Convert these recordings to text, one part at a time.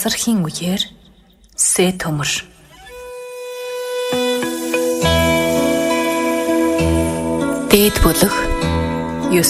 тасархийн үеэр сэ төмөр. Дээд бүлэг 9.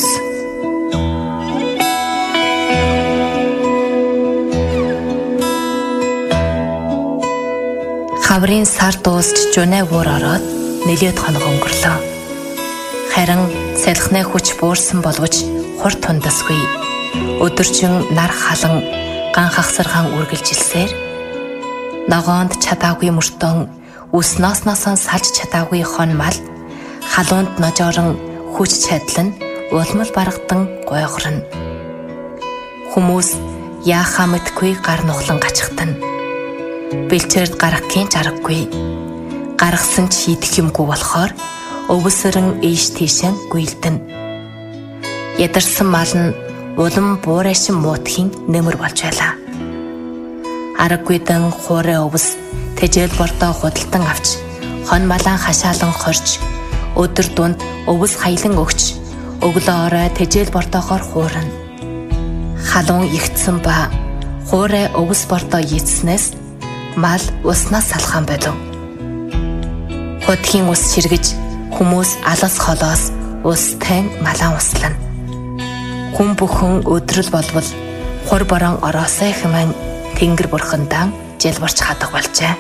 Хаврын сар дуусч Жунэ буур ороод нэлээд хоног өнгөрлөө. Харин салхины хүч буурсан боловч хурд тундасгүй. Өдөржин нар халан ган хагсархан үргэлжилсээр ногоонд чадаагүй мөртөн үс ноосноосоо салж чадаагүй хон мал халуунд ножоорон хүч чадлан улмал баргадан гойгорно. Хүмүүс яахаа мэдгүй гар нухлан гачхтана. Бэлчээрд гарахын жаргагүй. Гаргасан ч хийдэх юмгүй болохоор өвсөрөн ийш тийшэн гүйлдэн. Ядарсан мал нь улам буурайшин муутхийн нэмэр болж байлаа. Араггүйдэн хуурай өвс тэжээл бордоо худалдан авч хон малаан хашаалан хорж өдөр дунд өвс хаялан өгч өглөө орой тэжээл бордоогоор хуурна. Халуун ихтсэн ба хуурай өвс бордоо ийцснээс мал уснаас салхан болов. Хотхийн ус ширгэж хүмүүс алас холоос устай малаан услана. Хүн бүхэн өдрөл болвол хур борон ороосой хэмээн Тэнгэр бурхандаа жалбарч хадаг болжээ.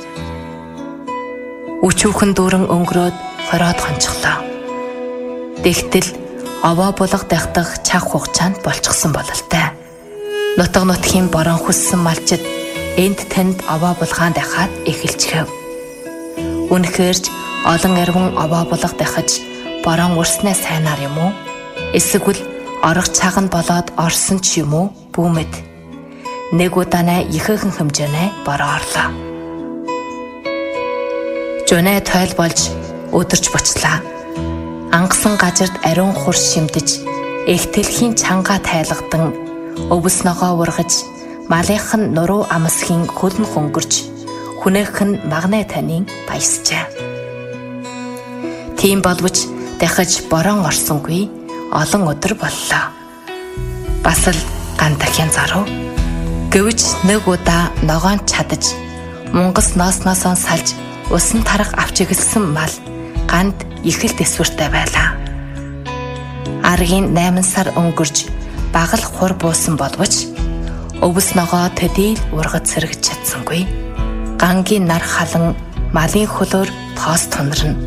Өчүүхэн дүүрэн өнгөрөөд хороод хончихлоо. Тэгтэл овоо булга дахдах цаг хугацаанд болчихсон бололтой. Нутаг нутгийн борон хүссэн малчид энд танд овоо булгаан дахаад эхэлчихэв. Үнэхээр ч олон эргэн овоо булга дахиж борон өрснээ сайнаар юм уу? Эсвэл орох цаг нь болоод орсон ч юм уу? Бүүмэд нэг удаанаа ихээхэн хэмжээнэ бороо орлоо. Жунэ тойл болж өдөрч бочлаа. Ангасан газарт ариун хурс шимдэж эхтэлхийн чанга тайлгадан өвс ногоо ургаж малынхан нуруу амсхийн хөлн хөнгөрч хүнээх нь магнэ танийн баясжээ. Тийм боловч дахиж борон орсонгүй олон өдөр боллоо. Бас л гантахын заруу. Гэвч нэг удаа ногоон чадаж мунгас ноосноосоо салж усан тарах авч игэлсэн мал ганд их л дэсвэртэй байлаа. Аргийн 8 сар өнгөрж багал хур буусан боловч өвс ногоо төдийл ургаж сэргэж чадсангүй. Гангийн нар халан малын хөлөөр тоос тунарна.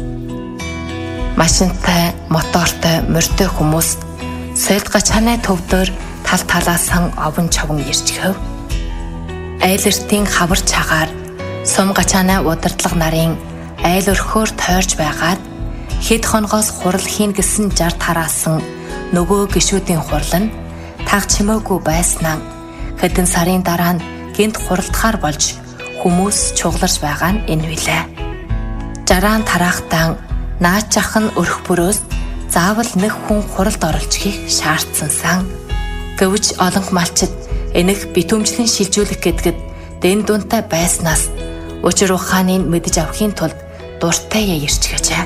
Машинтай, мотортой, морьтой хүмүүс соёлгоч ханаа төвдөр тал талаасан овон човон ирчихв. Айл эртийн хавар чагаар сум гачаана удирдлага нарын айл өрхөөр тойрж байгаад хэд хоногоос хурал хийн гэсэн жар тараасан нөгөө гишүүдийн хурал нь таг чимээгүй байснаа хэдэн сарын дараа нь гинт хуралдахаар болж хүмүүс чугларч байгаа нь энэ билээ. Жараан тараахтаа наачах нь өрх бүрөөс заавал нэг хүн хуралд оролцохыг шаардсан сан. Гэвч олон малчид энэх битүүмжлэн шилжүүлэх гэдгэд дэн дунтай байснаас учир ухааныг мэдэж авахын тулд дуртай ярьж гэжээ.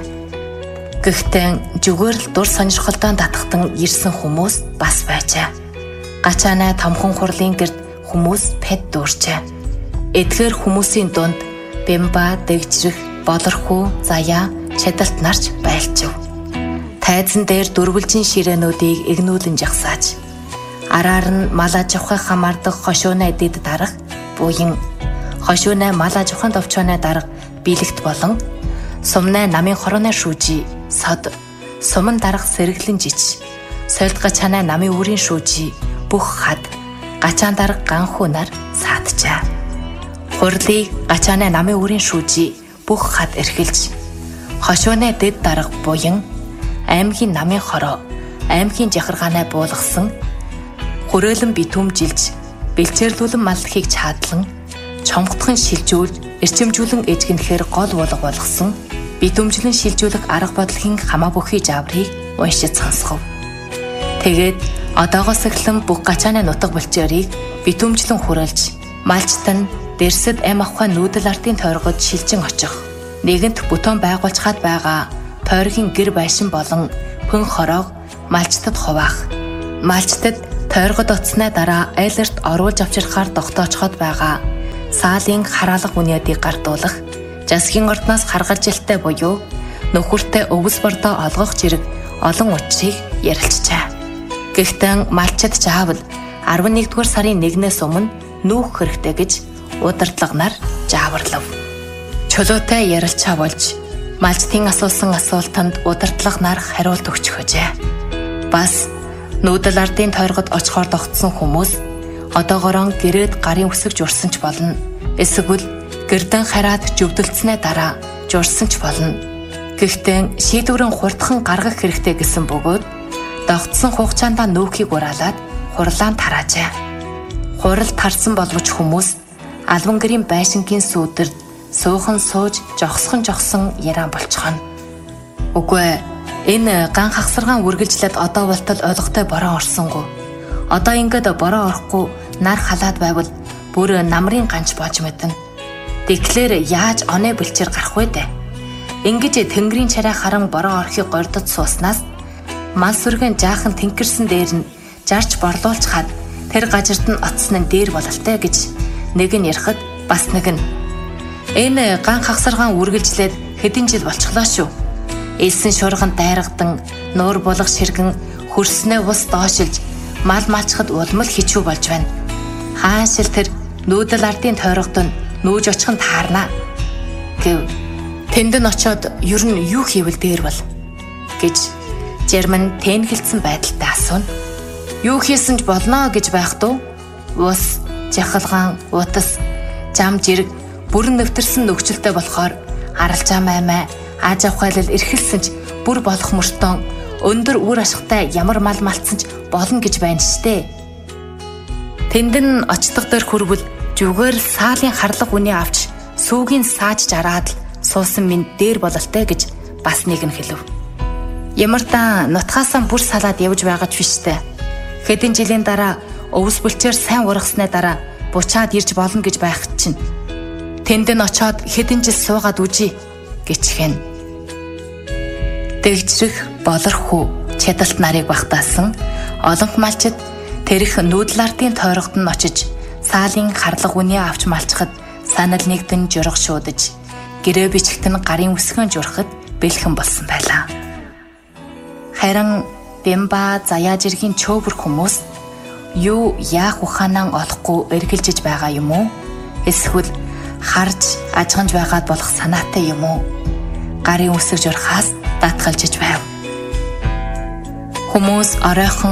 Гэхдээ зүгээр л дур сонирхолтой татахтан ирсэн хүмүүс бас байжээ. Гачаана томхон хурлын гэрд хүмүүс пэд дүүрчээ. Эдгээр хүмүүсийн дунд бямба, дэгжрэх, болорхуу, заяа, чадалт нарч байлчив. Тайзан дээр дөрвөлжин ширээнүүдийг игнүүлэн жагсааж араар нь мал аж ахуй хамаардаг хошууны дэд дарга буян хошууны мал аж ахуйн товчооны дарга бэлэгт болон сумны намын хорооны шүүжи сод суман дарга сэргэлэн жич соёлдгоч ханаа намын үрийн шүүжи бүх хад гачаан дарга ганхүү нар сааджээ. Хурлыг гачааны намын үрийн шүүжи бүх хад эрхэлж хошууны дэд дарга буян аймгийн намын хороо аймгийн жахаргаанаа буулгасан хүрээлэн битүүмжилж бэлчээрлүүлэн маллахыг чаадлан чомгтхон шилжүүлж эрчимжүүлэн эжгэнэхээр гол булга болгосон битүүмжлэн шилжүүлэх арга бодлогын хамаа бүхий жаврыг уншиж сонсгов. Тэгээд одоогоос эхлэн бүх гачааны нутаг булчээрийг битүүмжлэн хүрээлж малчтан дэрсэд ам ахуй нүүдэл ардын тойргод шилжин очих нэгэнт бүтэн байгуулж хаад байгаа тойргийн гэр байшин болон пүн хороог малчтад хуваах. Малчтад тойргод оцсны дараа айлерт оруулж авчирхаар тогтоочход байгаа саалын хараалга үнэдийг гардуулах, жасгийн ордноос харгалжилттай буюу нөхөртэй өвс бордоо олгох зэрэг олон учрыг ярилцжээ. Гэхдээ малчид заавал 11-р сарын 1-ээс өмнө нүүх хэрэгтэй гэж удирдлага нар зааварлав. Чөлөөтэй ярилцаа болж малчдын асуусан асуултанд удирдлага нар хариулт өгч хөжээ. Бас нүүдэл ардын тойрогод очихоор тогтсон хүмүүс одоогороо гэрээд гарын үсэг журсан ч болно. Эсвэл гэрдэн хараад жүвдэлцснээ дараа журсан ч болно. Гэхдээ шийдвэрэн хурдхан гаргах хэрэгтэй гэсэн бөгөөд догтсон хугацаанд нүүхийг ураалаад хурлаанд тараажээ. Хурал тарсан боловч хүмүүс албан гэрийн байшингийн сүүдэрд суухан сууж жогсон яран болчихно. Үгүй энэ ган хагсаргаан үргэлжлээд одоо болтол ойлгохтой бороо орсонгүй. Одоо ингээд бороо орохгүй нар халаад байвал бүр намрын ганч боож мэднэ. Тэгэхээр яаж оноо бэлчээр гарах вэ дээ? Ингэж тэнгэрийн чарай харан бороо орохыг гордод сууснаас мал сүргэн жаахан тэнкэрсэн дээр нь жарч борлуулж хаад тэр гажирт нь оцсон нь дээр бололтой гэж нэг нь ярихад бас нэг нь энэ ган хагсаргаан үргэлжлээд хэдэн жил болчихлоо шүү. Элсэн шуурган дайрагдан нуур булах ширгэн хөрснөө бус доошилж мал малчхад улмал хичүү болж байна. Хаашил тэр нүүдэл ардын тойрогт нь нүүж очих нь таарна гэв. Тэнд нь очиод ер нь юу хийвэл дээр бол гэж Жерман тэнхэлсэн байдалтай асууна. Юу хийсэн ч болно гэж байх дөө. Ус, жахалгаан, утас, зам жирэг бүрэн нэвтэрсэн нөхцөлтэй болохоор аралжаа маймаа ааж авахайлал эрхэлсэн ч бүр болох мөртөө өндөр үр ашигтай ямар мал малцсан ч болно гэж байна штэ. Тэнд нь очдог дээр хүрвэл зүгээр саалын харлага үний авч сүүгийн сааж жараад л суусан минь дээр бололтой гэж бас нэг нь хэлв. Ямар та нутгаасаа бүр салаад явж байгаа ч биштэй. Хэдэн жилийн дараа өвс бүлчээр сайн ургасны дараа бучаад ирж болно гэж байх чинь. Тэнд нь очиод хэдэн жил суугаад үжи гэчхэн. Тэгжрэх болорхуу чадалт нарыг багтаасан олонх малчид тэрх нүүдэл ардын тойрогт нь очиж саалын харлага үний авч малчхад санал нэгдэн журга шуудаж гэрээ бичгт нь гарын үсгэн журахад бэлхэн болсон байлаа. Харин Бэмба заяа жиргийн чөөвөр хүмүүс юу яах ухаанаа олохгүй эргэлжиж байгаа юм уу? Эсвэл харж ажганж байгаад болох санаатай юм уу? Гарын үсэг журхаас датгалжиж байв. Хүмүүс оройхон